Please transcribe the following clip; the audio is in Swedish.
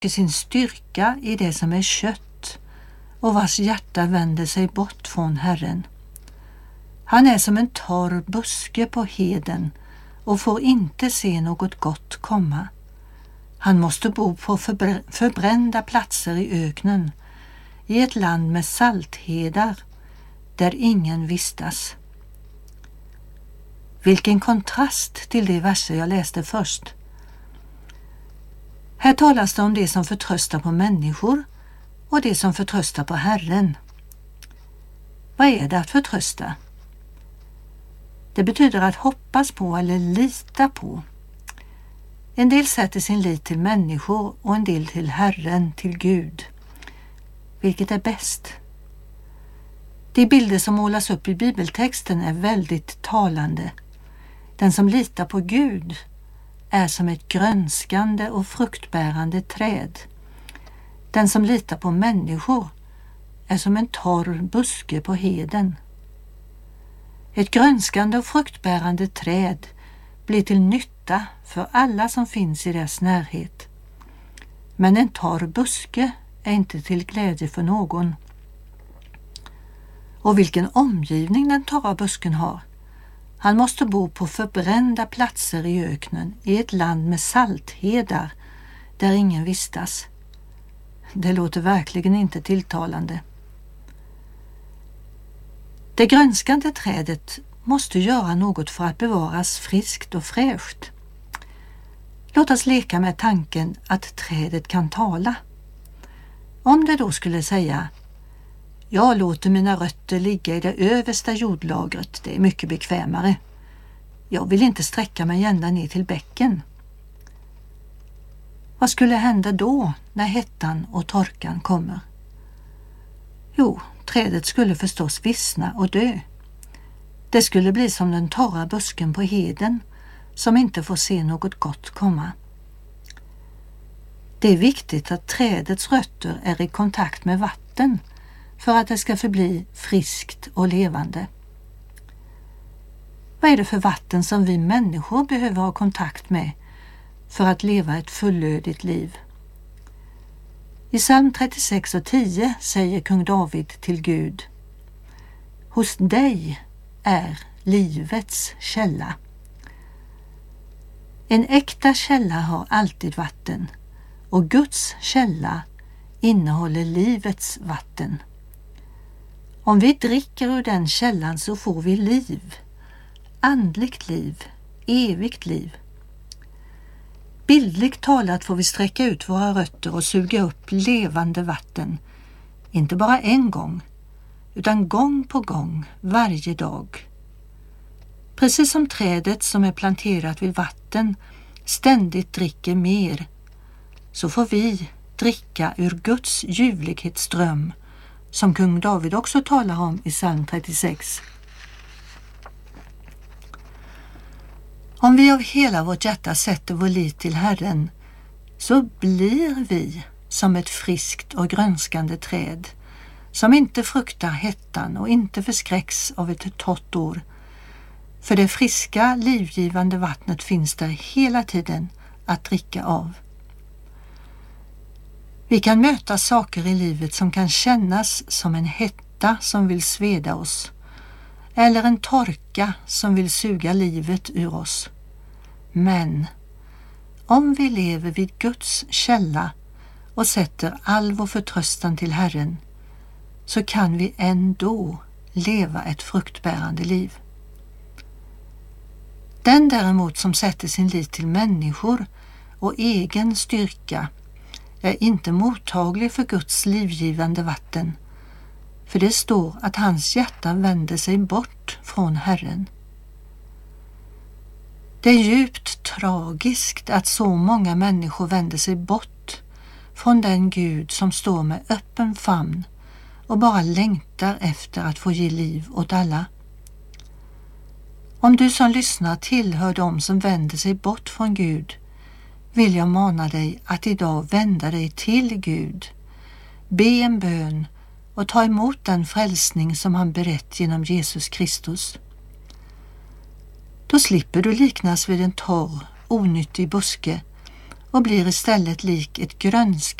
sin styrka i det som är kött och vars hjärta vänder sig bort från Herren. Han är som en torr buske på heden och får inte se något gott komma. Han måste bo på förbrända platser i öknen, i ett land med salthedar, där ingen vistas. Vilken kontrast till de verser jag läste först. Här talas det om det som förtröstar på människor och det som förtröstar på Herren. Vad är det att förtrösta? Det betyder att hoppas på eller lita på. En del sätter sin lit till människor och en del till Herren, till Gud. Vilket är bäst? De bilder som målas upp i bibeltexten är väldigt talande. Den som litar på Gud är som ett grönskande och fruktbärande träd. Den som litar på människor är som en torr buske på heden. Ett grönskande och fruktbärande träd blir till nytta för alla som finns i dess närhet. Men en torr buske är inte till glädje för någon. Och vilken omgivning den torra busken har. Han måste bo på förbrända platser i öknen, i ett land med salthedar, där ingen vistas. Det låter verkligen inte tilltalande. Det grönskande trädet måste göra något för att bevaras friskt och fräscht. Låt oss leka med tanken att trädet kan tala. Om det då skulle säga: jag låter mina rötter ligga i det översta jordlagret, det är mycket bekvämare. Jag vill inte sträcka mig ända ner till bäcken. Vad skulle hända då när hettan och torkan kommer? Jo, trädet skulle förstås vissna och dö. Det skulle bli som den torra busken på heden som inte får se något gott komma. Det är viktigt att trädets rötter är i kontakt med vatten för att det ska förbli friskt och levande. Vad är det för vatten som vi människor behöver ha kontakt med för att leva ett fullödigt liv? I psalm 36:10 säger kung David till Gud: hos dig är livets källa. En äkta källa har alltid vatten, och Guds källa innehåller livets vatten. Om vi dricker ur den källan så får vi liv, andligt liv, evigt liv. Bildligt talat får vi sträcka ut våra rötter och suga upp levande vatten, inte bara en gång, utan gång på gång, varje dag. Precis som trädet som är planterat vid vatten ständigt dricker mer, så får vi dricka ur Guds ljuvlighetsström, som kung David också talar om i psalm 36. Om vi av hela vårt hjärta sätter vår lit till Herren, så blir vi som ett friskt och grönskande träd, som inte fruktar hettan och inte förskräcks av ett torrt år. För det friska, livgivande vattnet finns där hela tiden att dricka av. Vi kan möta saker i livet som kan kännas som en hetta som vill sveda oss, eller en torka som vill suga livet ur oss. Men om vi lever vid Guds källa och sätter all vår förtröstan till Herren, så kan vi ändå leva ett fruktbärande liv. Den däremot som sätter sin lit till människor och egen styrka är inte mottaglig för Guds livgivande vatten, för det står att hans hjärta vänder sig bort från Herren. Det är djupt tragiskt att så många människor vänder sig bort från den Gud som står med öppen famn och bara längtar efter att få ge liv åt alla. Om du som lyssnar tillhör dem som vänder sig bort från Gud, vill jag mana dig att idag vända dig till Gud, be en bön och ta emot den frälsning som han berett genom Jesus Kristus. Då slipper du liknas vid en torr, onyttig buske och blir istället lik ett grönska